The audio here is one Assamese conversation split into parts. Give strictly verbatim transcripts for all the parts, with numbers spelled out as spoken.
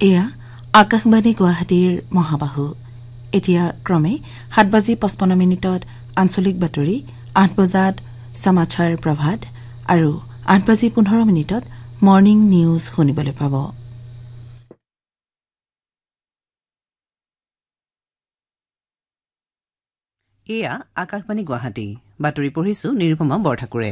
এয়া আকাশবাণী গুৱাহাটীৰ মহাবাহু এতিয়া ক্ৰমে সাত বাজি পঁচপন্ন মিনিটত আঞ্চলিক বাতৰি আঠ বজাত সমাচাৰ প্ৰভাত আৰু আঠ বাজি পোন্ধৰ মিনিটত মৰ্নিং নিউজ শুনিবলৈ পাব। এয়া আকাশবাণী গুৱাহাটী বাতৰি পঢ়িছো নিৰুপমা বৰঠাকুৰে।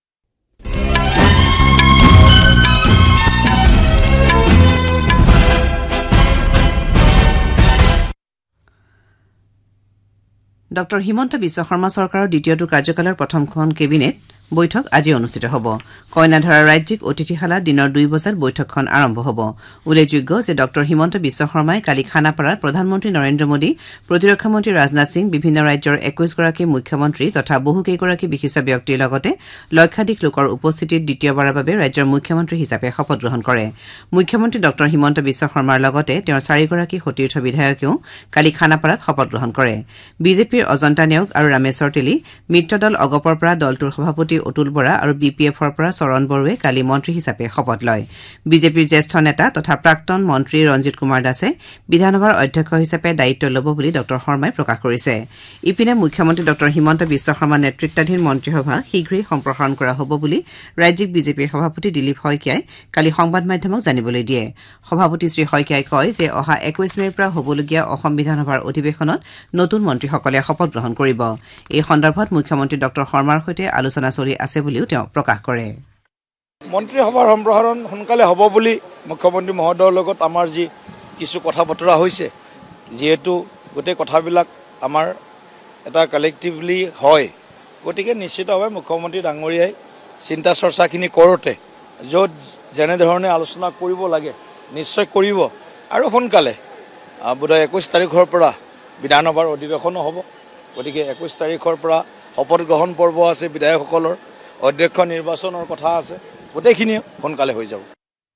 ডক্টৰ হিমন্ত বিশ্ব শৰ্মা চৰকাৰৰ দ্বিতীয়টো কাৰ্যকালৰ প্ৰথমখন কেবিনেট বৈঠক আজি অনুষ্ঠিত হ'ব। কইনাধৰা ৰাজ্যিক অতিথিশালাত দিনৰ দুই বজাত বৈঠকখন আৰম্ভ হ'ব। উল্লেখযোগ্য যে ডক্টৰ হিমন্ত বিশ্ব শৰ্মাই কালি খানাপাৰাত প্ৰধানমন্ত্ৰী নৰেন্দ্ৰ মোদী, প্ৰতিৰক্ষা মন্ত্ৰী ৰাজনাথ সিং, বিভিন্ন ৰাজ্যৰ একৈশগৰাকী মুখ্যমন্ত্ৰী তথা বহুকেইগৰাকী বিশিষ্ট ব্যক্তিৰ লগতে লক্ষাধিক লোকৰ উপস্থিতিত দ্বিতীয়বাৰৰ বাবে ৰাজ্যৰ মুখ্যমন্ত্ৰী হিচাপে শপত গ্ৰহণ কৰে। মুখ্যমন্ত্ৰী ডক্টৰ হিমন্ত বিশ্ব শৰ্মাৰ লগতে তেওঁৰ চাৰিগৰাকী সতীৰ্থ বিধায়কেও কালি খানাপাৰাত শপত গ্ৰহণ কৰে। বিজেপিৰ অজন্তা নেওগ আৰু ৰামেশ্বৰ তেলী, মিত্ৰদল অগপৰ পৰা দলটোৰ সভাপতি অতুল বৰা আৰু বি পি এফৰ পৰা চৰণ বড়োৱে কালি মন্ত্ৰী হিচাপে শপত লয়। বিজেপিৰ জ্যেষ্ঠ নেতা তথা প্ৰাক্তন মন্ত্ৰী ৰঞ্জিত কুমাৰ দাসে বিধানসভাৰ অধ্যক্ষ হিচাপে দায়িত্ব ল'ব বুলি ডক্টৰ শৰ্মাই প্ৰকাশ কৰিছে। ইপিনে মুখ্যমন্ত্ৰী ডক্টৰ হিমন্ত বিশ্ব শৰ্মা নেতৃত্বাধীন মন্ত্ৰীসভা শীঘ্ৰেই সম্প্ৰসাৰণ কৰা হ'ব বুলি ৰাজ্যিক বিজেপিৰ সভাপতি দিলীপ শইকীয়াই কালি সংবাদ মাধ্যমক জানিবলৈ দিয়ে। সভাপতি শ্ৰী শইকীয়াই কয় যে অহা একৈশ মেৰ পৰা হ'বলগীয়া অসম বিধানসভাৰ অধিৱেশনত নতুন মন্ত্ৰীসকলে শপত গ্ৰহণ কৰিব। এই সন্দৰ্ভত মুখ্যমন্ত্ৰী ডক্টৰ শৰ্মাৰ সৈতে আলোচনা চলি আছে বুলিও তেওঁ প্ৰকাশ কৰে। মন্ত্ৰীসভাৰ সম্প্ৰসাৰণ সোনকালে হ'ব বুলি মুখ্যমন্ত্ৰী মহোদয়ৰ লগত আমাৰ যি কিছু কথা বতৰা হৈছে, যিহেতু গোটেই কথাবিলাক আমাৰ এটা কালেক্টিভলি হয়, গতিকে নিশ্চিতভাৱে মুখ্যমন্ত্ৰী ডাঙৰীয়াই চিন্তা চৰ্চাখিনি কৰোঁতে য'ত যেনেধৰণে আলোচনা কৰিব লাগে নিশ্চয় কৰিব আৰু সোনকালে বোধহয় একৈছ তাৰিখৰ পৰা বিধানসভাৰ অধিৱেশনো হ'ব। গতিকে একৈছ তাৰিখৰ পৰা শপত গ্ৰহণ পৰ্ব আছে, বিধায়কসকলৰ অধ্যক্ষ নিৰ্বাচনৰ কথা আছে, গোটেইখিনি সোনকালে হৈ যাব।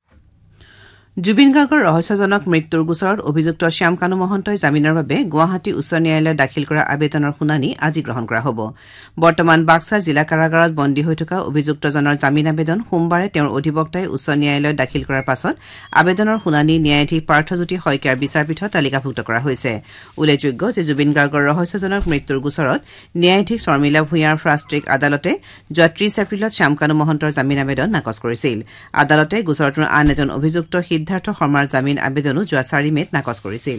জুবিন গাৰ্গৰ ৰহস্যজনক মৃত্যুৰ গোচৰত অভিযুক্ত শ্যাম কানু মহন্তই জামিনৰ বাবে গুৱাহাটী উচ্চ ন্যায়ালয়ত দাখিল কৰা আবেদনৰ শুনানি আজি গ্ৰহণ কৰা হ'ব। বৰ্তমান বাক্সা জিলা কাৰাগাৰত বন্দী হৈ থকা অভিযুক্তজনৰ জামিন আবেদন সোমবাৰে তেওঁৰ অধিবক্তাই উচ্চ ন্যায়ালয়ত দাখিল কৰাৰ পাছত আবেদনৰ শুনানি ন্যায়াধীশ পাৰ্থজ্যোতি শইকীয়াৰ বিচাৰপীঠত তালিকাভুক্ত কৰা হৈছে। উল্লেখযোগ্য যে জুবিন গাৰ্গৰ ৰহস্যজনক মৃত্যুৰ গোচৰত ন্যায়াধীশ শৰ্মিলা ভূঞাৰ ফাষ্ট-ট্ৰেক আদালতে যোৱা ত্ৰিশ এপ্ৰিলত শ্যাম কানু মহন্তৰ জামিন আবেদন নাকচ কৰিছিল। আদালতে গোচৰটোৰ আন এজন অভিযুক্ত সিদ্ধাৰ্থ শৰ্মাৰ জামিন আবেদনো যোৱা চাৰি মেত নাকচ কৰিছিল।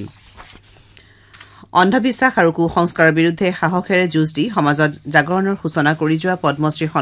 অন্ধবিশ্বাস আৰু কুসংস্কাৰৰ বিৰুদ্ধে সাহসেৰে যুঁজ দি সমাজত জাগৰণৰ সূচনা কৰি যোৱা পদ্মশ্ৰী